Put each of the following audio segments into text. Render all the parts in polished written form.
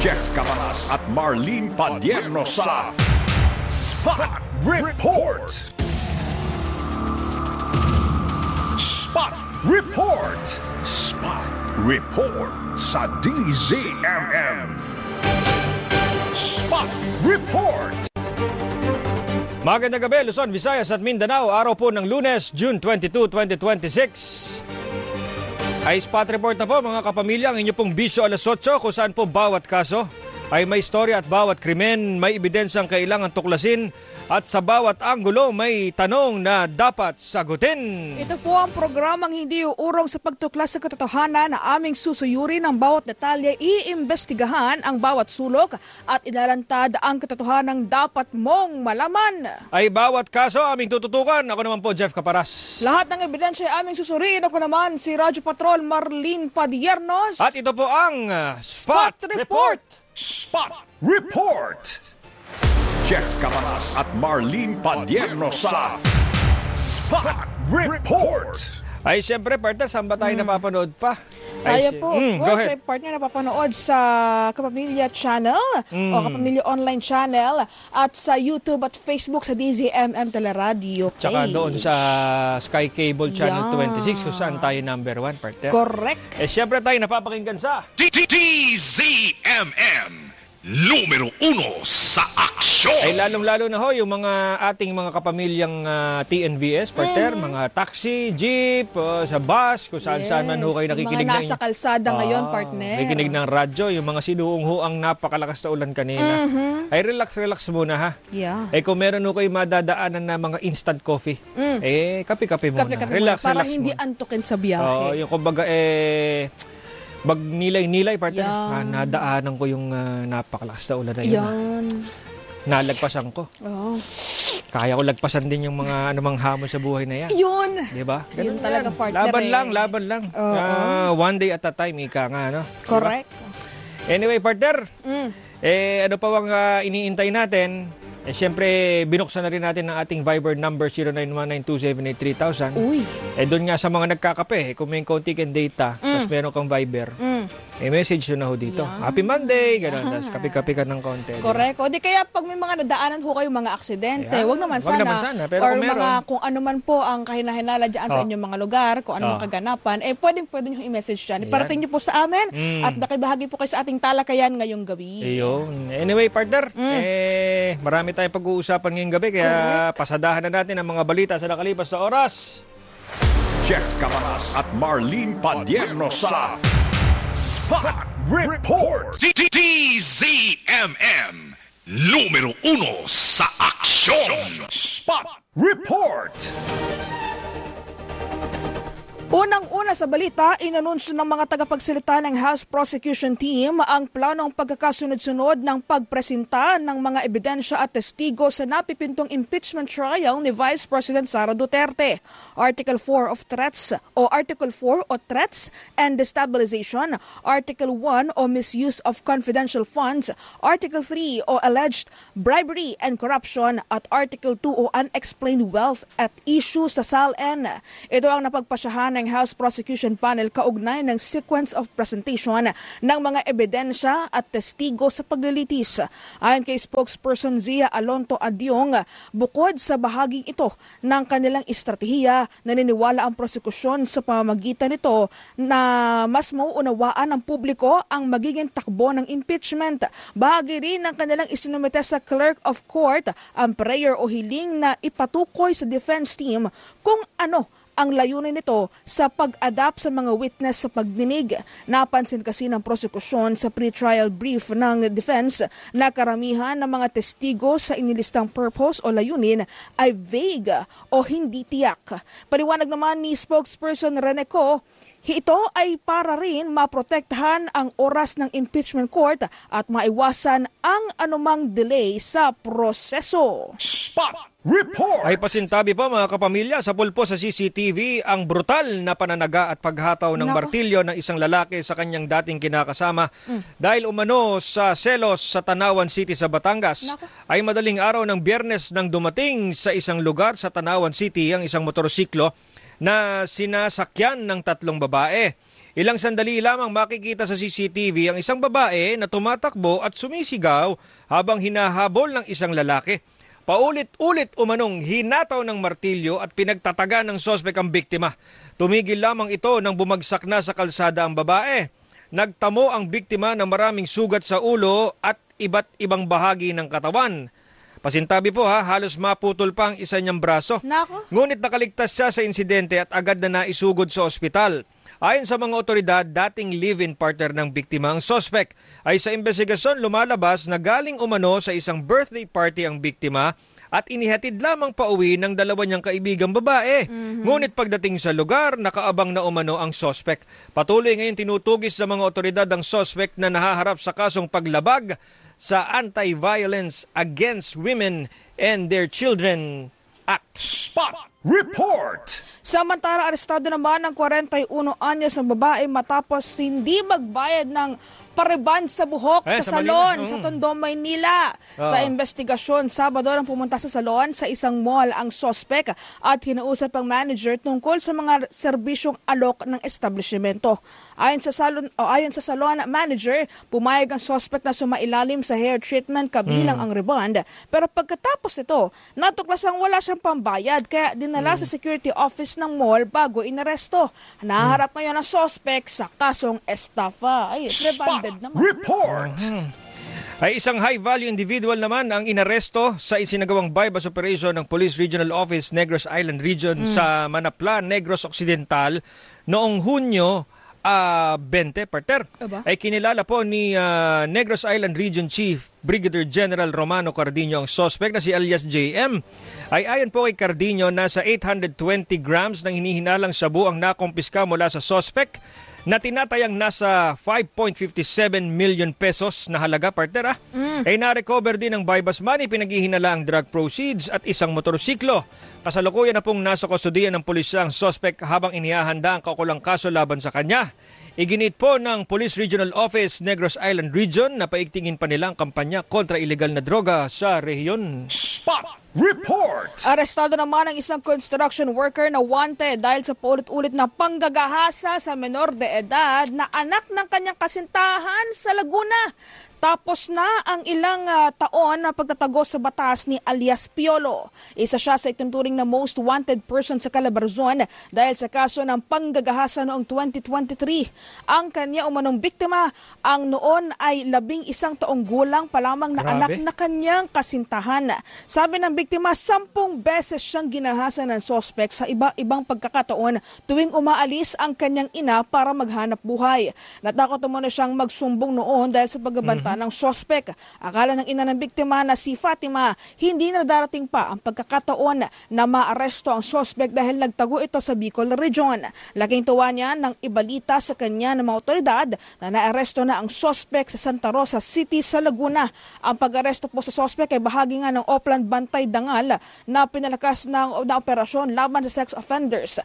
Jeff Cabanas at Marlene Padierno sa Spot Report. Spot Report. Spot Report sa DZMM. Spot Report. Magandang gabi, Luzon, Visayas at Mindanao. Araw po ng Lunes, June 22, 2026. Ay Spot Report na po mga kapamilya, ang inyo pong bisyo alas 8 kung saan po bawat kaso ay may istorya at bawat krimen may ebidensyang kailangan tuklasin at sa bawat anggulo may tanong na dapat sagutin. Ito po ang programang hindi uurong sa pagtuklas sa katotohanan na aming susuyurin ang bawat detalye, iimbestigahan ang bawat sulok at ilalantad ang katotohanang dapat mong malaman. Ay bawat kaso aming tututukan. Ako naman po, Jeff Caparas. Lahat ng ebidensya ay aming susuriin. Ako naman si Radyo Patrol Marlene Padierno. At ito po ang Spot Report. Spot Report. Jeff Cabanas at Marlene Padierno sa Spot Report. Ay siyempre, partner, saan ba tayo napapanood pa? Tayo po, of course, partner, napapanood sa Kapamilya Channel o Kapamilya Online Channel at sa YouTube at Facebook sa DZMM Teleradio page. Tsaka doon sa Sky Cable Channel 26 kung saan tayo number 1, partner. Correct. Eh siyempre tayo napapakinggan sa DZMM. Numero 1 sa aksyon. Ay lalong-lalo na ho yung mga ating mga kapamilyang TNVS, partner, mga taxi, jeep, sa bus, kung saan-saan man ho kayo nakikinig. Mga nasa kalsada ngayon, partner. Nakikinig ng radyo, yung mga sinuong ho ang napakalakas na ulan kanina. Ay relax muna ha. Yeah. Eh kung meron ho kayo madadaanan na mga instant coffee, eh kape-kape muna. Relax para relax hindi muna. Antukin sa biyahe. Yung kumbaga magnilay-nilay, partner. Nadaanan ko yung napakalakas na ulan na yun. Nalagpasan ko. Kaya ko lagpasan din yung mga anumang hamon sa buhay na yan. Yun! Diba? Yun talaga, partner. Laban lang. One day at a time, ika nga, no? Correct. Diba? Anyway, partner, ano pa bang iniintay natin? Eh, siyempre, binuksan na rin natin ang ating Viber number 09192783,000. Uy! Eh, doon nga sa mga nagkakape, kung may konti kang data, tapos meron kang Viber, may message na ho dito. Yeah. Happy Monday! Gano'n, tapos kape-kape ka ng konti. Correct. O di kaya pag may mga nadaanan ho kayo mga aksidente, wag naman sana. Pero or kung meron, kung ano man po ang kahinahinala dyan sa inyong mga lugar, kung ano mga kaganapan, eh pwede nyo i-message dyan. Iparating nyo po sa amin at nakibahagi po kayo sa ating talakayan ngayong gabi. Ayun. Anyway, partner, marami tayong pag-uusapan ngayong gabi, kaya pasadahan na natin ang mga balita sa nakalipas na oras. Jeff Cabanas at Marlene Padierno sa Spot Report. DZMM. Numero 1 sa aksyon. Spot Report. Unang-una sa balita, inanunsyo ng mga tagapagsalita ng House Prosecution Team ang planong pagkakasunod-sunod ng pagpresenta ng mga ebidensya at testigo sa napipintong impeachment trial ni Vice President Sara Duterte. Article 4 of Threats o Article 4 o Threats and Destabilization, Article 1 o Misuse of Confidential Funds, Article 3 o Alleged Bribery and Corruption at Article 2 o Unexplained Wealth at Issue sa SALN. Ito ang napagpasyahan ng House Prosecution Panel kaugnay ng sequence of presentation ng mga ebidensya at testigo sa paglilitis. Ayon kay spokesperson Zia Alonto Adyong, bukod sa bahaging ito ng kanilang estratehiya, naniniwala ang prosekusyon sa pamamagitan nito na mas mauunawaan ng publiko ang magiging takbo ng impeachment. Bahagi rin ng kanilang isinumite sa Clerk of Court ang prayer o hiling na ipatukoy sa defense team kung ano ang layunin nito sa pag-adapt sa mga witness sa pagdinig. Napansin kasi ng prosekusyon sa pre-trial brief ng defense na karamihan ng mga testigo sa inilistang purpose o layunin ay vague o hindi tiyak. Paliwanag naman ni spokesperson Rene Co, ito ay para rin maprotektahan ang oras ng impeachment court at maiwasan ang anumang delay sa proseso. Spot Report! Ay pasintabi po mga kapamilya, sa pulpo sa CCTV ang brutal na pananaga at paghataw ng martilyo ng isang lalaki sa kanyang dating kinakasama dahil umano sa selos sa Tanawan City sa Batangas. Ay madaling araw ng Biyernes nang dumating sa isang lugar sa Tanawan City ang isang motorsiklo na sinasakyan ng 3 babae. Ilang sandali lamang makikita sa CCTV ang isang babae na tumatakbo at sumisigaw habang hinahabol ng isang lalaki. Paulit-ulit umanong hinataw ng martilyo at pinagtataga ng sospek ang biktima. Tumigil lamang ito nang bumagsak na sa kalsada ang babae. Nagtamo ang biktima ng maraming sugat sa ulo at iba't ibang bahagi ng katawan. Pasintabi po halos maputol pa ang isa niyang braso. Nako. Ngunit nakaligtas siya sa insidente at agad na naisugod sa ospital. Ayon sa mga otoridad, dating live-in partner ng biktima ang suspect ay sa investigasyon lumalabas na galing umano sa isang birthday party ang biktima at inihatid lamang pauwi ng dalawa niyang kaibigang babae. Ngunit pagdating sa lugar, nakaabang na umano ang suspect. Patuloy ngayon tinutugis sa mga otoridad ang suspect na nahaharap sa kasong paglabag sa Anti-Violence Against Women and Their Children Act. Spot Report! Samantala, arestado naman ng 41 anyos ang babae matapos hindi magbayad ng pareban sa buhok sa salon sa Tondo, Maynila. Sa investigasyon, Sabado nang pumunta sa salon sa isang mall ang sospek at hinausap ang manager tungkol sa mga serbisyong alok ng establishmento. Ayon sa salon manager, pumayag ang sospek na sumailalim sa hair treatment kabilang ang rebond. Pero pagkatapos ito, natuklasang wala siyang pambayad kaya dinala sa security office ng mall bago inaresto. Naharap ngayon ang sospek sa kasong estafa. Ay, rebonded naman. Report! Ay isang high-value individual naman ang inaresto sa isinagawang bypass operation ng Police Regional Office Negros Island Region sa Manapla, Negros Occidental noong Hunyo 20, partner. Ay kinilala po ni Negros Island Region Chief Brigadier General Romano Cardino ang suspect na si alias JM. Ay ayon po kay Cardino, nasa 820 grams ng hinihinalang shabu ang nakumpiska mula sa suspect na tinatayang nasa 5.57 million pesos na halaga, partner. Ay na-recover din ang bypass money, pinaghihinala ang drug proceeds at isang motorsiklo. Kasalukuyan na pong nasa kustodiyan ng pulisya ang suspect habang inihahanda ang kaukulang kaso laban sa kanya. Iginit po ng Police Regional Office Negros Island Region na paigtingin pa nila ang kampanya kontra ilegal na droga sa rehiyon. Spot Report! Arestado naman ang isang construction worker na wanted dahil sa paulit-ulit na panggagahasa sa menor de edad na anak ng kanyang kasintahan sa Laguna. Tapos na ang ilang taon na pagtatago sa batas ni alias Piolo. Isa siya sa ituturing na most wanted person sa Calabarzon dahil sa kaso ng panggagahasa noong 2023. Ang kanya umanong biktima ang noon ay 11 taong gulang pa lamang na anak na kanyang kasintahan. Sabi ng biktima, 10 beses siyang ginahasa ng suspect sa iba-ibang pagkakataon tuwing umaalis ang kanyang ina para maghanap buhay. Natakot umano siyang magsumbong noon dahil sa pagbabanta ng suspect. Akala ng ina ng biktima na si Fatima, hindi na darating pa ang pagkakataon na maaresto ang suspect dahil nagtago ito sa Bicol Region. Laking tuwa niya nang ibalita sa kanya ng mga otoridad na naaresto na ang suspect sa Santa Rosa City sa Laguna. Ang pag-aresto po sa suspect ay bahagi nga ng Opland Bantay Dangal na pinalakas ng operasyon laban sa sex offenders.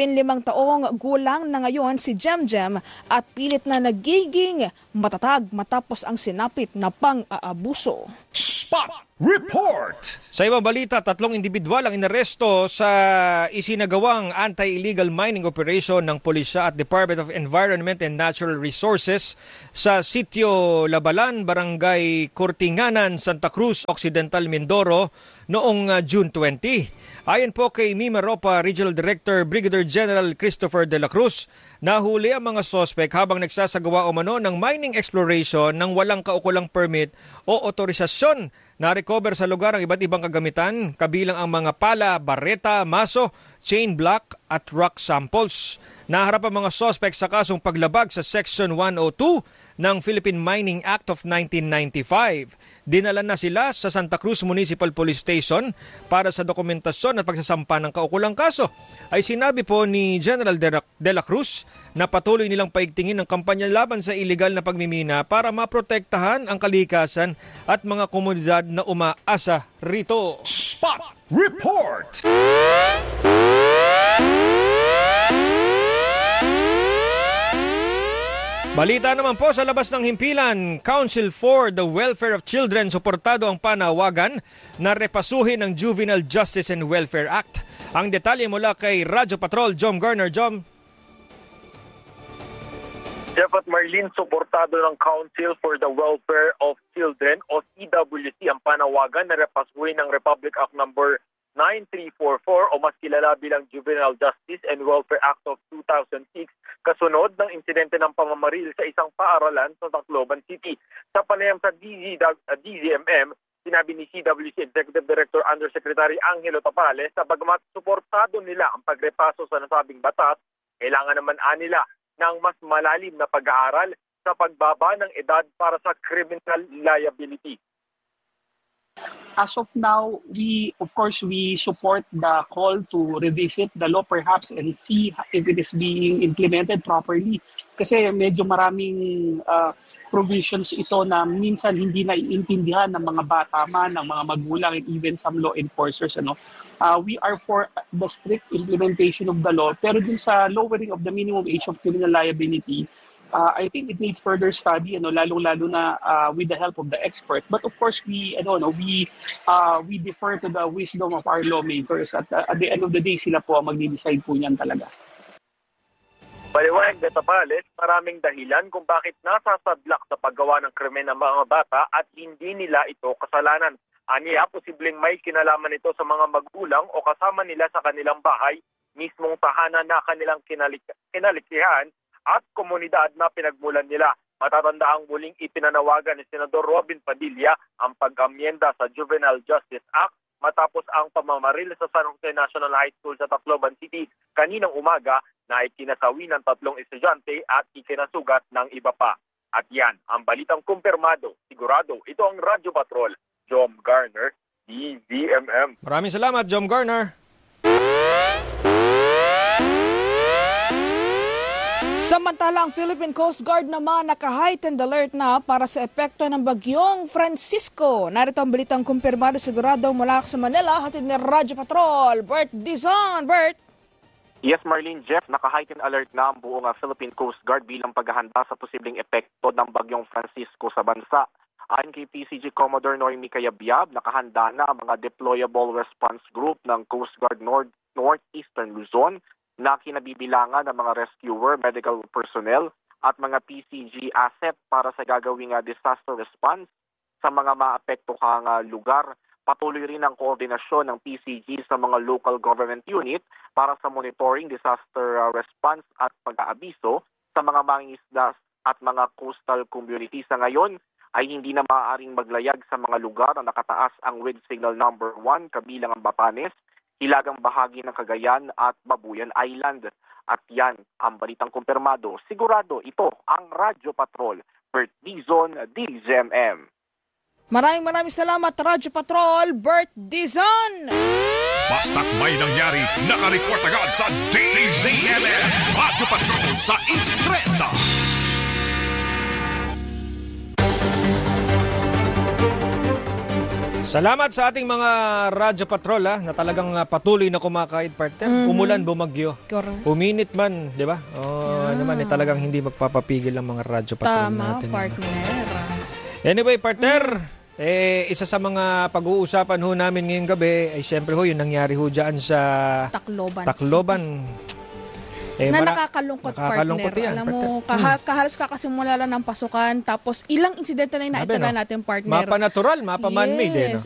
15 taong gulang na ngayon si Jem at pilit na nagiging matatag matapos ang sinapit na pang-aabuso. Spot Report! Sa ibang balita, 3 individual ang inaresto sa isinagawang anti-illegal mining operation ng Pulisya at Department of Environment and Natural Resources sa Sitio Labalan, Barangay Cortinganan, Santa Cruz, Occidental, Mindoro noong June 20. Ayon po kay Mimaropa Regional Director Brigadier General Christopher De La Cruz, nahuli ang mga sospek habang nagsasagawa umano ng mining exploration ng walang kaukulang permit o otorisasyon. Na-recover sa lugar ang iba't ibang kagamitan, kabilang ang mga pala, bareta, maso, chain block at rock samples. Naharap ang mga sospek sa kasong paglabag sa Section 102 ng Philippine Mining Act of 1995. Dinala na sila sa Santa Cruz Municipal Police Station para sa dokumentasyon at pagsasampa ng kaukulang kaso. Ay sinabi po ni General De La Cruz na patuloy nilang paigtingin ang kampanya laban sa iligal na pagmimina para maprotektahan ang kalikasan at mga komunidad na umaasa rito. Spot Report! Balita naman po sa labas ng himpilan, Council for the Welfare of Children suportado ang panawagan na repasuhin ang Juvenile Justice and Welfare Act. Ang detalye mula kay Radyo Patrol, Jom Garner. Jom. Jeff at Marlene, suportado ng Council for the Welfare of Children o CWC ang panawagan na repasuhin ng Republic Act number 9344 o mas kilala bilang Juvenile Justice and Welfare Act of 2006 kasunod ng insidente ng pamamaril sa isang paaralan sa Tacloban City. Sa panayam sa DZMM, sinabi ni CWC Executive Director Undersecretary Angelo Tapales na bagamat suportado nila ang pagrepaso sa nasabing batas, kailangan naman nila ng mas malalim na pag-aaral sa pagbaba ng edad para sa criminal liability. As of now, we support the call to revisit the law perhaps and see if it is being implemented properly. Kasi medyo maraming provisions ito na minsan hindi naiintindihan ng mga bata man, ng mga magulang, and even some law enforcers. We are for the strict implementation of the law, pero dun sa lowering of the minimum age of criminal liability, I think it needs further study, lalo-lalo na with the help of the experts. But of course, we defer to the wisdom of our lawmakers. At the end of the day, sila po ang magdi-decide po niyan talaga. Paliwanag na Tapales, maraming dahilan kung bakit nasasadlak sa paggawa ng krimen ng mga bata at hindi nila ito kasalanan. Aniya, posibleng may kinalaman ito sa mga magulang o kasama nila sa kanilang bahay, mismong tahanan na kanilang kinalikihan at komunidad na pinagmulan nila. Matatanda ang muling ipinanawagan ni Senador Robin Padilla ang pag-amyenda sa Juvenile Justice Act matapos ang pamamaril sa San Jose National High School sa Tacloban City kaninang umaga na ikinasawi ng 3 estudyante at ikinasugat ng iba pa. At yan, ang balitang kumpirmado, sigurado, ito ang Radyo Patrol, Jom Garner, DZMM. Maraming salamat, Jom Garner. Samantala, ang Philippine Coast Guard naman naka-heightened alert na para sa epekto ng bagyong Francisco. Narito ang balitang kumpirmado sigurado mula sa Manila, hatid ni Radyo Patrol, Bert Dizon. Bert! Yes, Marlene, Jeff, naka-heightened alert na ang buong Philippine Coast Guard bilang paghahanda sa posibleng epekto ng bagyong Francisco sa bansa. Ayon kay PCG Commodore Noemi Cayabyab, nakahanda na ang mga deployable response group ng Coast Guard Northeastern Luzon na kinabibilangan ng mga rescuer, medical personnel at mga PCG asset para sa gagawing disaster response sa mga maapektuhang lugar. Patuloy rin ang koordinasyon ng PCG sa mga local government unit para sa monitoring, disaster response at pag-aabiso sa mga mangingisda at mga coastal community. Sa ngayon ay hindi na maaaring maglayag sa mga lugar na nakataas ang wind signal number 1 kabilang ang Batanes, hilagang bahagi ng Cagayan at Babuyan Island. At yan ang balitang kumpirmado. Sigurado ito ang Radyo Patrol, Bert Dizon, DZMM. Maraming salamat, Radyo Patrol, Bert Dizon! Basta't may nangyari, nakareport agad sa DZMM. Radyo Patrol sa Instreta. Salamat sa ating mga Radyo Patrol na talagang patuloy na kumakait, partner. Umulan, bumagyo. Correct. Uminit man, di ba? Naman talagang hindi magpapapigil ang mga Radyo Patrol natin. Tama, partner. Anyway, partner, isa sa mga pag-uusapan ho namin ngayong gabi ay siyempre ho yung nangyari ho dyan sa Tacloban. Nakakalungkot, nakakalungkot partner. yan, Alam mo, kahalos kakasimula lang ng pasukan, tapos ilang insidente na yung naitala natin, partner. Mapa natural, mapa man-made. Yes.